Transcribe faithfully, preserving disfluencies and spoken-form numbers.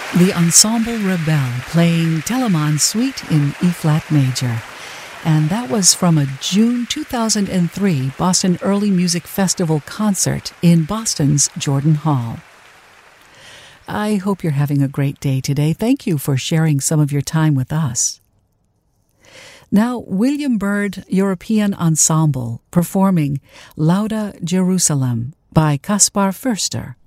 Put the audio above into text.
The Ensemble Rebelle playing Telemann Suite in E-flat major. And that was from a June two thousand three Boston Early Music Festival concert in Boston's Jordan Hall. I hope you're having a great day today. Thank you for sharing some of your time with us. Now, William Byrd European Ensemble performing Lauda Jerusalem by Kaspar Förster.